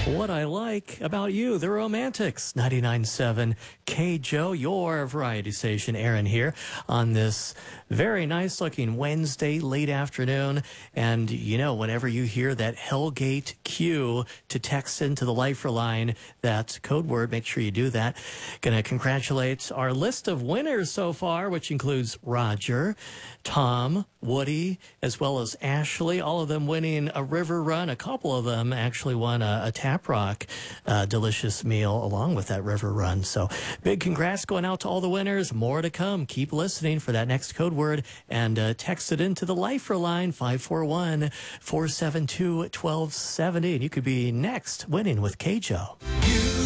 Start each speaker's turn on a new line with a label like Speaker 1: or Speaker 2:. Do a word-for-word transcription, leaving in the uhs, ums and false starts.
Speaker 1: What I Like About You, The Romantics, ninety-nine point seven K Joe, your variety station. Aaron here on this very nice looking Wednesday late afternoon. And you know, whenever you hear that Hellgate cue to text into the Lifer line, that code word, make sure you do that. Going to congratulate our list of winners so far, which includes Roger, Tom, Woody, as well as Ashley, all of them winning a river run. A couple of them actually won a, a Tap Rock uh, delicious meal along with that river run. So big congrats going out to all the winners. More to come. Keep listening for that next code word and uh, text it into the Lifer line, five four one, four seven two, one two seven zero. And you could be next winning with K Joe.